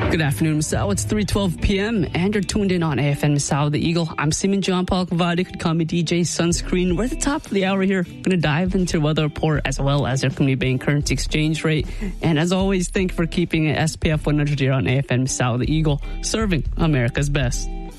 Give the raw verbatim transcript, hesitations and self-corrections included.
Good afternoon, Masao. It's three twelve p.m. and you're tuned in on A F M Masao, the Eagle. I'm Simon John Paul Cavadi. You could call me D J Sunscreen. We're at the top of the hour here. We're going to dive into the weather report as well as our Community Bank currency exchange rate. And as always, thank you for keeping it S P F one hundred here on A F M Masao, the Eagle, serving America's best.